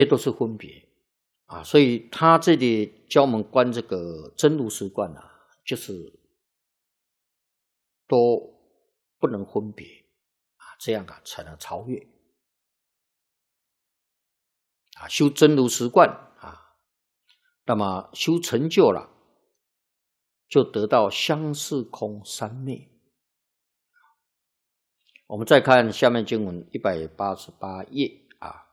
这都是分别啊。所以他这里教我们观这个真如实观啊，就是都不能分别啊，这样啊才能超越啊。修真如实观啊，那么修成就了，就得到相似空三昧。我们再看下面经文188页啊，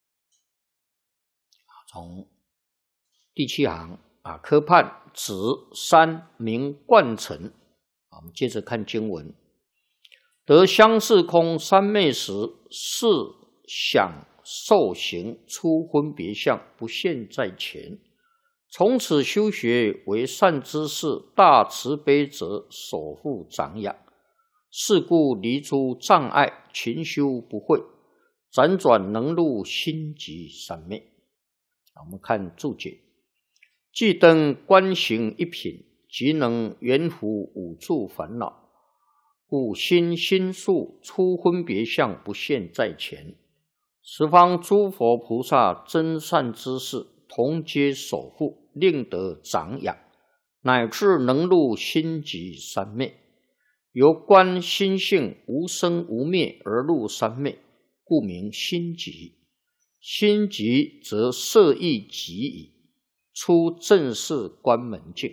从第7行啊，科判指三名贯成。我们接着看经文，得相似空三昧时，是想受行出分别相，不现在前。从此修学为善知识，大慈悲者守护长养。是故离诸障碍，勤修不讳，辗转能入心即三昧。我们看注解，既登观行一品，即能圆伏五处烦恼，故心数出分别相，不现在前。十方诸佛菩萨真善知识，同皆守护，令得长养，乃至能入心即三昧。由观心性无生无灭而入三昧，故名心即。心即则色亦即矣，出正式观门境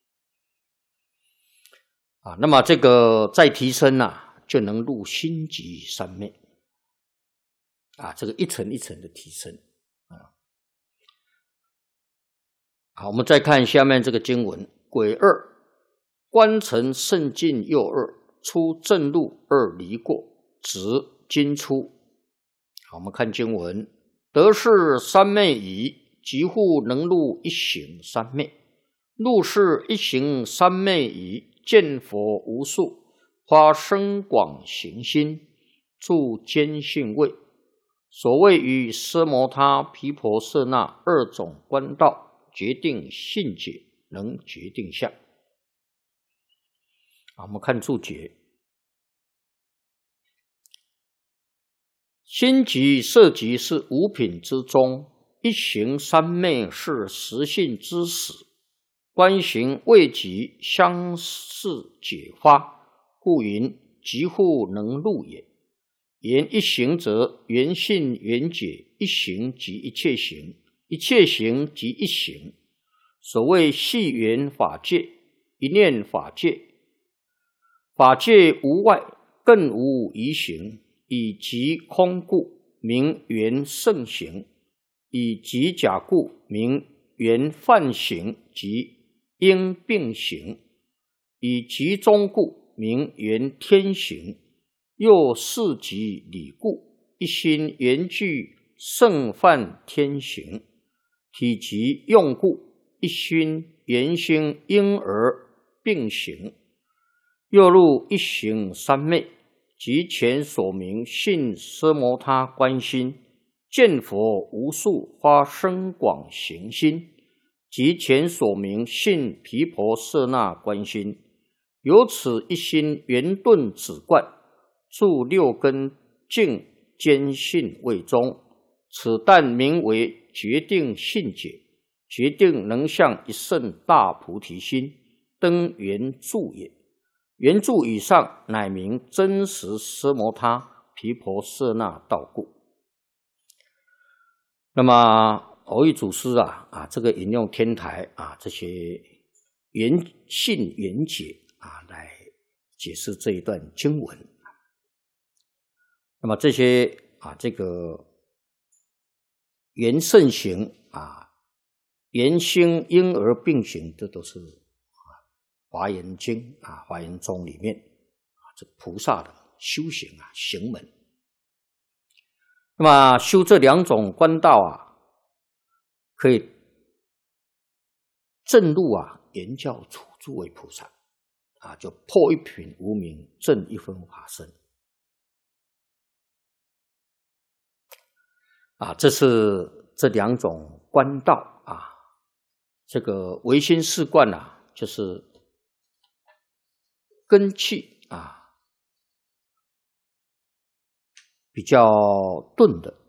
啊。那么这个再提升啊，就能入心即三昧啊，这个一层一层的提升啊。好，我们再看下面这个经文，癸二。观成甚进又二，出正路二离过，直今出。好，我们看经文，得是三昧已，即复能入一行三昧。入是一行三昧已，见佛无数，发深广行心，住坚信位。所谓于奢摩他、毗婆舍那二种观道，决定信解，能决定相。我们看注解，心即色即是五品之中，一行三昧是实性之始，观行未即相似解发，故云即复能入也。言一行则缘性缘解，一行即一切行，一切行即一行。所谓系缘法界，一念法界，法界无外，更无疑行，以即空故，名缘圣行；以即假故，名缘犯行及因病行；以即中故，名缘天行。又是即理故，一心缘具圣犯天行；体即用故，一心缘心因而并行。又入一行三昧，即前所明信奢摩他观心，见佛无数发深广行心，即前所明信毗婆舍那观心。由此一心圆顿止观，住六根净坚信位中，此但名为决定信解，决定能向一圣大菩提心，登圆住也。圆住以上，乃名真实奢摩他毗婆舍那道故。那么藕益祖师这个引用天台这些圆信圆解来解释这一段经文。那么这些这个缘圣行缘心因而并行，这都是华严经华严宗里面这个菩萨的修行行门。那么修这两种观道可以证入言教处诸位菩萨就破一品无明，证一分法身这是这两种观道这个唯心四观就是根气比较钝的